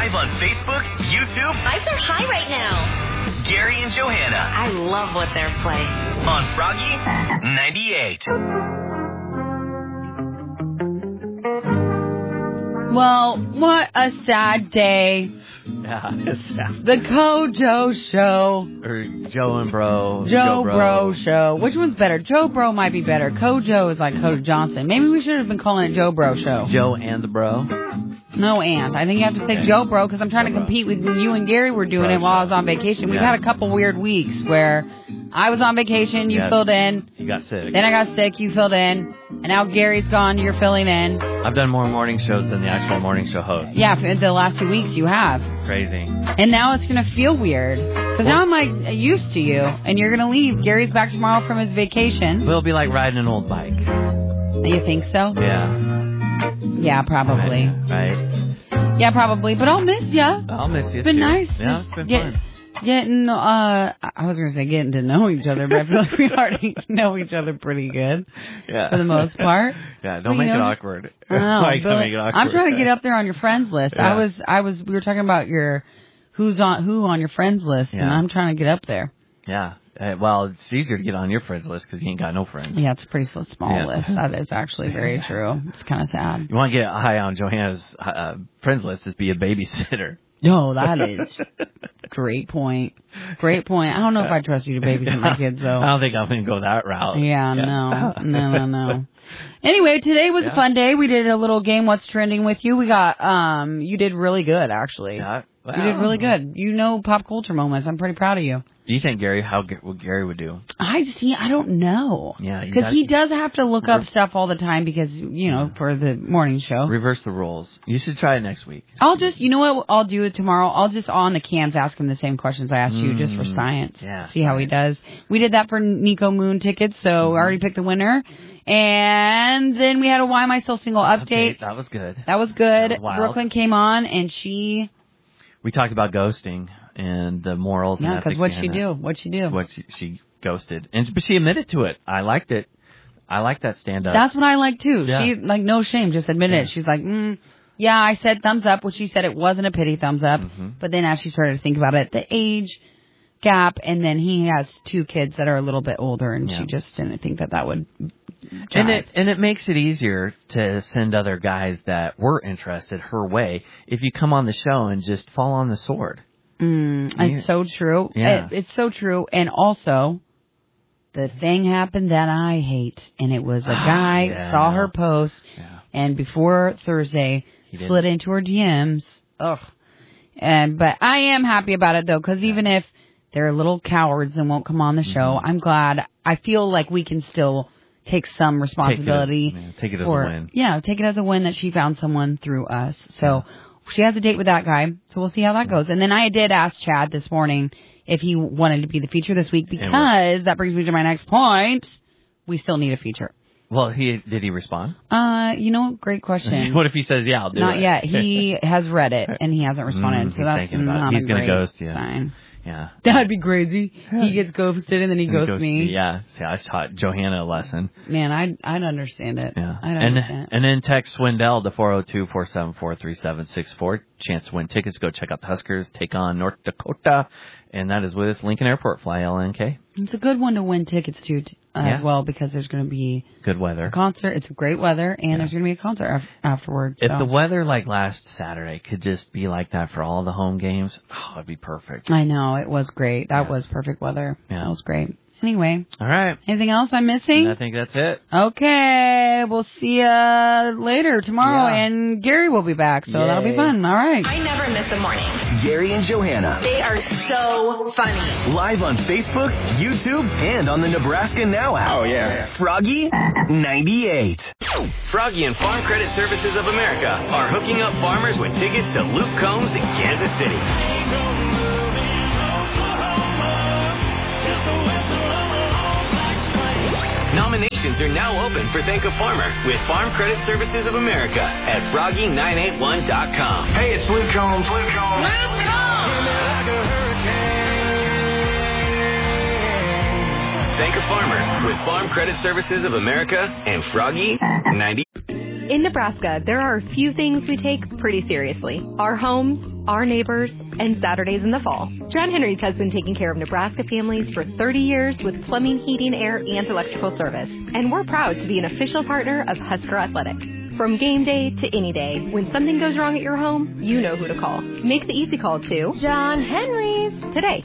Live on Facebook, YouTube. Vibes are high right now. Gary and Johanna. I love what they're playing. On Froggy 98. Well, what a sad day. Yeah, it's sad. The Kojo Show. Or Joe and Bro. Joe Bro Show. Which one's better? Joe Bro might be better. Kojo is like Kojo Johnson. Maybe we should have been calling it Joe Bro Show. Joe and the Bro? No, and. I think you have to say Joe Bro because I'm trying to compete with you and Gary were doing it while I was on vacation. We've had a couple weird weeks where I was on vacation, you filled in. You got sick. Then I got sick, you filled in. And now Gary's gone, you're filling in. I've done more morning shows than the actual morning show host. Yeah, for the last 2 weeks you have. Crazy. And now it's going to feel weird. Because now I'm like used to you. And you're going to leave. Gary's back tomorrow from his vacation. It'll be like riding an old bike. You think so? Yeah. Yeah, probably. Right? Yeah, probably. But I'll miss you. I'll miss you, It's been too. nice. Yeah, it's been fun. Getting, I was going to say getting to know each other, but I feel like we already know each other pretty good. Yeah. For the most part. Yeah, don't make it awkward. I know, Like, don't make it awkward. I'm trying to get up there on your friends list. Yeah. We were talking about your, who on your friends list, and I'm trying to get up there. Yeah. Well, it's easier to get on your friends list because you ain't got no friends. Yeah, it's a pretty small list. That is actually very true. It's kind of sad. You want to get high on Johanna's friends list is be a babysitter. No, that is great point. Great point. I don't know if I trust you to babysit my kids, though. I don't think I'm going to go that route. Yeah, no. Anyway, today was a fun day. We did a little game, What's Trending with you. We got, you did really good, actually. Yeah. Wow. You did really good. You know pop culture moments. I'm pretty proud of you. Do you think what Gary would do? I don't know. Yeah. Because he does have to look up stuff all the time because, for the morning show. Reverse the roles. You should try it next week. You know what I'll do tomorrow? I'll just on the cans ask him the same questions I asked you just for science. Yeah. See how he does. We did that for Nico Moon tickets, so I already picked the winner. And then we had a Why Am I Still Single update. That was good. That was good. That was wild. Brooklyn came on and we talked about ghosting and the morals and ethics. Yeah, because what'd she do? She ghosted. But she admitted to it. I liked it. I like that stand-up. That's what I like, too. Yeah. She, no shame, just admitted it. She's like, yeah, I said thumbs up, which she said it wasn't a pity thumbs up. Mm-hmm. But then as she started to think about it, the age gap, and then he has 2 kids that are a little bit older, and she just didn't think that would jive. And it makes it easier to send other guys that were interested her way if you come on the show and just fall on the sword. It's so true. Yeah. It's so true. And also, the thing happened that I hate, and it was a guy saw her post, and before Thursday, slid into her DMs. Ugh. But I am happy about it, though, because even if they're little cowards and won't come on the show, I'm glad. I feel like we can still take some responsibility. Take it as a win. Yeah, take it as a win that she found someone through us. So she has a date with that guy, so we'll see how that goes. And then I did ask Chad this morning if he wanted to be the feature this week because that brings me to my next point. We still need a feature. Well, did he respond? Great question. What if he says, yeah, I'll do it? Not yet. He has read it, and he hasn't responded, so that's not He's going to ghost you. Sign. Yeah. That'd be crazy. He gets ghosted, and then he ghosts me. Yeah. See, I taught Johanna a lesson. Man, I'd understand it. Yeah. I'd understand it. And then text Swindell to 402-474-3764. Chance to win tickets. Go check out the Huskers. Take on North Dakota. And that is with Lincoln Airport. Fly LNK. It's a good one to win tickets to as well because there's going to be good weather. A concert. It's great weather, and there's going to be a concert afterwards. If the weather like last Saturday could just be like that for all the home games, it'd be perfect. I know. It was great. That was perfect weather. Yeah. That was great. Anyway. All right. Anything else I'm missing? I think that's it. Okay. We'll see you later tomorrow, and Gary will be back, so that'll be fun. All right. I never miss a morning. Gary and Johanna. They are so funny. Live on Facebook, YouTube, and on the Nebraska Now app. Oh, yeah. Froggy 98. Froggy and Farm Credit Services of America are hooking up farmers with tickets to Luke Combs in Kansas City. Nominations are now open for Thank a Farmer with Farm Credit Services of America at Froggy981.com. Hey, it's Luke Combs. Luke Combs! Thank a Farmer with Farm Credit Services of America and Froggy 90. In Nebraska, there are a few things we take pretty seriously. Our homes, our neighbors, and Saturdays in the fall. John Henry's has been taking care of Nebraska families for 30 years with plumbing, heating, air, and electrical service. And we're proud to be an official partner of Husker Athletic. From game day to any day, when something goes wrong at your home, you know who to call. Make the easy call to John Henry's today.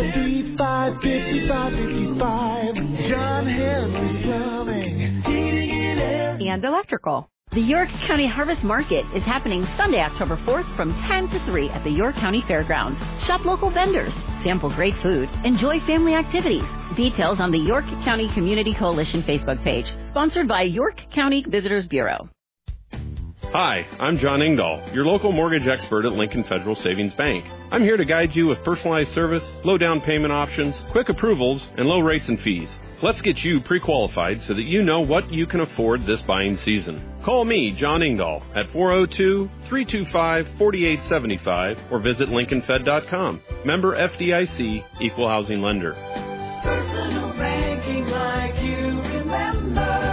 435-5555. John Henry's Plumbing, Heating, and Air. And electrical. The York County Harvest Market is happening Sunday, October 4th from 10 to 3 at the York County Fairgrounds. Shop local vendors, sample great food, enjoy family activities. Details on the York County Community Coalition Facebook page. Sponsored by York County Visitors Bureau. Hi, I'm John Engdahl, your local mortgage expert at Lincoln Federal Savings Bank. I'm here to guide you with personalized service, low down payment options, quick approvals, and low rates and fees. Let's get you pre-qualified so that you know what you can afford this buying season. Call me, John Engdahl, at 402-325-4875 or visit LincolnFed.com. Member FDIC, Equal Housing Lender. Personal banking like you remember.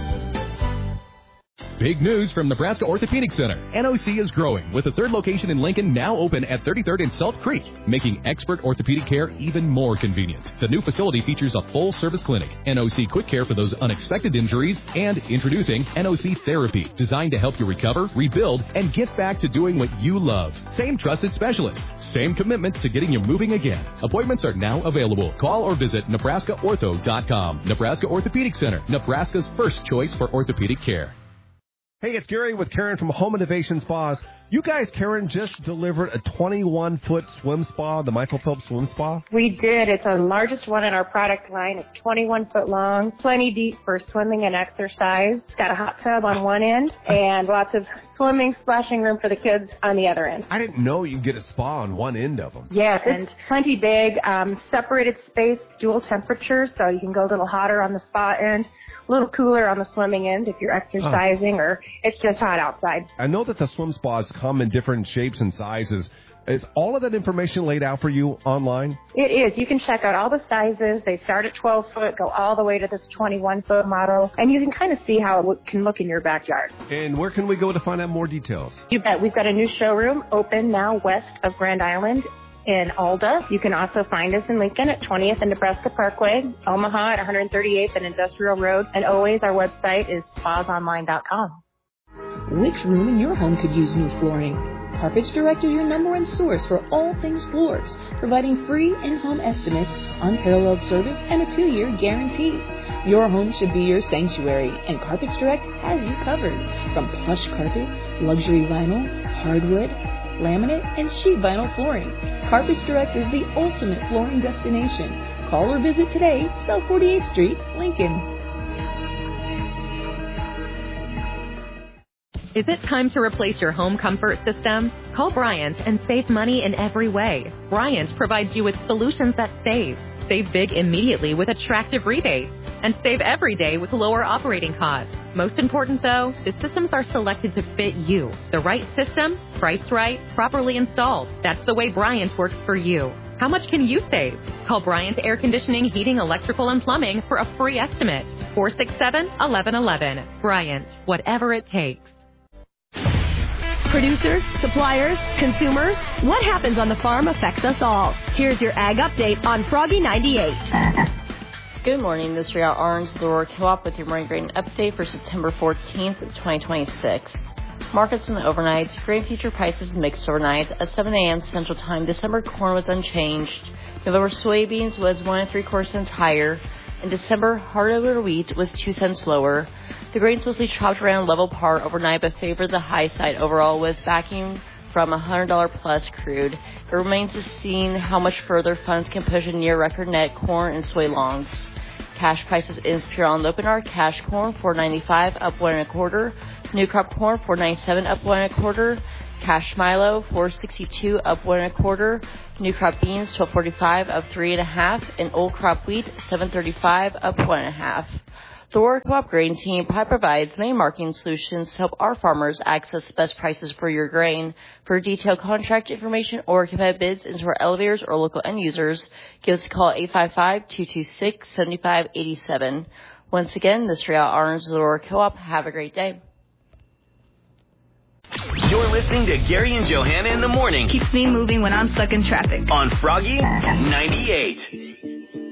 Big news from Nebraska Orthopedic Center. NOC is growing with a third location in Lincoln now open at 33rd and Salt Creek, making expert orthopedic care even more convenient. The new facility features a full-service clinic, NOC Quick Care for those unexpected injuries, and introducing NOC Therapy, designed to help you recover, rebuild, and get back to doing what you love. Same trusted specialists, same commitment to getting you moving again. Appointments are now available. Call or visit NebraskaOrtho.com. Nebraska Orthopedic Center, Nebraska's first choice for orthopedic care. Hey, it's Gary with Karen from Home Innovation Spas. You guys, Karen, just delivered a 21-foot swim spa, the Michael Phelps Swim Spa. We did. It's the largest one in our product line. It's 21 foot long, plenty deep for swimming and exercise. It's got a hot tub on one end and lots of swimming, splashing room for the kids on the other end. I didn't know you could get a spa on one end of them. Yes, and plenty big, separated space, dual temperatures, so you can go a little hotter on the spa end, a little cooler on the swimming end if you're exercising or it's just hot outside. I know that the swim spas come in different shapes and sizes. Is all of that information laid out for you online? It is. You can check out all the sizes. They start at 12 foot, go all the way to this 21-foot model, and you can kind of see how it can look in your backyard. And where can we go to find out more details? You bet. We've got a new showroom open now west of Grand Island in Alda. You can also find us in Lincoln at 20th and Nebraska Parkway, Omaha at 138th and Industrial Road, and always our website is spasonline.com. Which room in your home could use new flooring? Carpets Direct is your #1 source for all things floors, providing free in-home estimates, unparalleled service, and a 2-year guarantee. Your home should be your sanctuary, and Carpets Direct has you covered. From plush carpet, luxury vinyl, hardwood, laminate, and sheet vinyl flooring, Carpets Direct is the ultimate flooring destination. Call or visit today, South 48th Street, Lincoln. Is it time to replace your home comfort system? Call Bryant and save money in every way. Bryant provides you with solutions that save. Save big immediately with attractive rebates. And save every day with lower operating costs. Most important, though, the systems are selected to fit you. The right system, priced right, properly installed. That's the way Bryant works for you. How much can you save? Call Bryant Air Conditioning, Heating, Electrical, and Plumbing for a free estimate. 467-1111. Bryant, whatever it takes. Producers, suppliers, consumers, what happens on the farm affects us all. Here's your Ag Update on Froggy 98. Good morning, this is Real Orange, the Aurora Co-op with your morning grain update for September 14th, 2026. Markets in the overnight, grain future prices mixed overnight. At 7 a.m. Central Time, December corn was unchanged. November soybeans was 1 3/4 cents higher. In December, hardwood wheat was 2 cents lower. The grains mostly chopped around level par overnight, but favored the high side overall with backing from $100 plus crude. It remains to be seen how much further funds can push a near record net corn and soy longs. Cash prices in Superior on the open are cash corn $4.95 up 1 1/4, new crop corn $4.97 up 1 1/4, cash Milo $4.62 up 1 1/4, new crop beans $12.45 up 3 1/2, and old crop wheat $7.35 up 1 1/2. The Aurora Co-op Grain Team provides main marketing solutions to help our farmers access the best prices for your grain. For detailed contract information or competitive bids into our elevators or local end users, give us a call at 855-226-7587. Once again, this is Real Orange, the Aurora Co-op. Have a great day. You're listening to Gary and Johanna in the morning Keeps me moving when I'm stuck in traffic. on Froggy 98.